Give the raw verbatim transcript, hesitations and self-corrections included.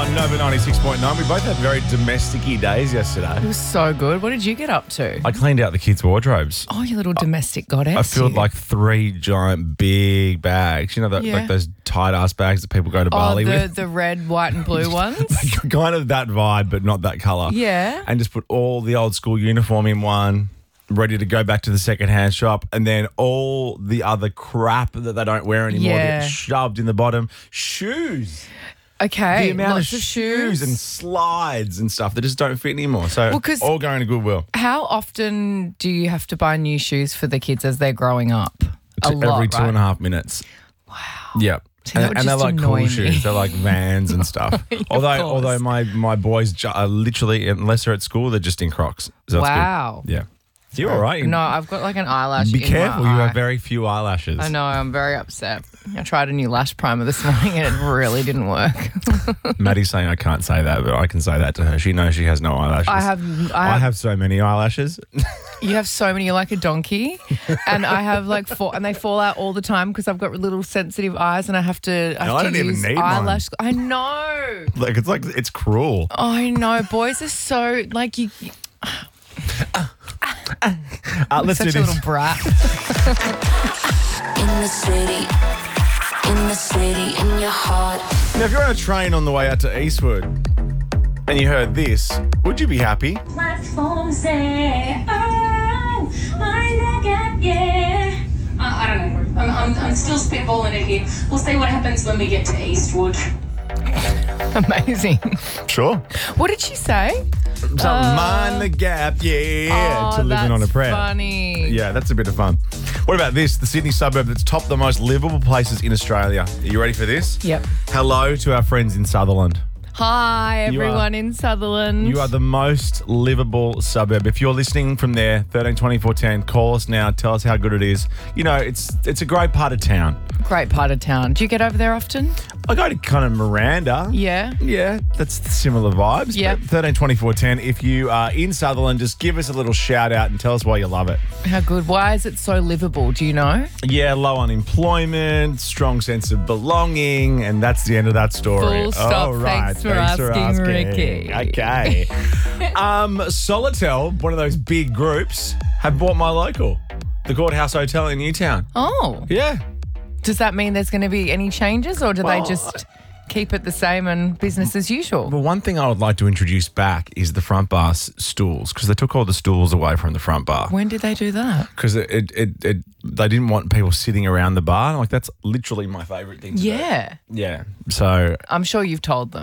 on Nova ninety-six point nine. We both had very domestic-y days It yesterday. was so good. What did you get up to? I cleaned out the kids' wardrobes. Oh, you little domestic goddess. I filled you. like three giant big bags. You know, the, Yeah. like those tight-ass bags that people go to Oh, Bali the, with? the red, white and blue ones? Kind of that vibe, but not that colour. Yeah. And just put all the old school uniform in one, ready to go back to the second-hand shop, and then all the other crap that they don't wear anymore Yeah. gets shoved in the bottom. Shoes. Okay. The amount lots of of shoes and slides and stuff that just don't fit anymore. So Well, 'cause- all going to Goodwill. How often do you have to buy new shoes for the kids as they're growing up? A To lot, every two right? and a half minutes. Wow. Yep. See, that And, would and they're just like annoy cool me. shoes. They're like Vans and stuff. although, course. although my my boys ju- are literally, unless they're at school, they're just in Crocs. So that's good. Wow. Yeah. You all right? No, I've got like an eyelash Be in careful. my You eye. have very few eyelashes. I know, I'm very upset. I tried a new lash primer this morning and it really didn't work. Maddie's saying I can't say that, but I can say that to her. She knows she has no eyelashes. I have, I I have, have so many eyelashes. you have so many, you're like a donkey. And I have like four, and they fall out all the time because I've got little sensitive eyes and I have to, I, have I to don't even use need mine. eyelash. I know. like it's like it's cruel. I know. Boys are so, like, you, Uh, let's such do a this. little brat. In the city, in the city, in your heart. Now, if you're on a train on the way out to Eastwood and you heard this, would you be happy? Platform say, oh, I got yeah. Uh, I don't know. I'm, I'm, I'm still spitballing it here. We'll see what happens when we get to Eastwood. Amazing. Sure. What did she say? So mind the gap, yeah, oh, to living that's on a prayer. funny. Yeah, that's a bit of fun. What about this? The Sydney suburb that's topped the most livable places in Australia. Are you ready for this? Yep. Hello to our friends in Sutherland. Hi, You are- everyone in Sutherland. You are the most livable suburb. If you're listening from there, thirteen twenty-four ten, call us now. Tell us how good it is. You know, it's it's a great part of town. Great part of town. Do you get over there often? I go to kind of Miranda. Yeah. Yeah, that's similar vibes. Yep. But thirteen twenty-four ten. If you are in Sutherland, just give us a little shout out and tell us why you love it. How good. Why is it so livable? Do you know? Yeah, low unemployment, strong sense of belonging, and that's the end of that story. Full stop. Oh, right. Thanks for asking, Ricky. Okay. um, Solatel, one of those big groups, have bought my local, the Courthouse Hotel in Newtown. Oh. Yeah. Does that mean there's going to be any changes or do Well, they just keep it the same and business as usual? Well, one thing I would like to introduce back is the front bar s- stools, because they took all the stools away from the front bar. When did they do that? Because it, it, it, it, they didn't want people sitting around the bar. Like, that's literally my favourite thing to do. Yeah. Yeah. So I'm sure you've told them.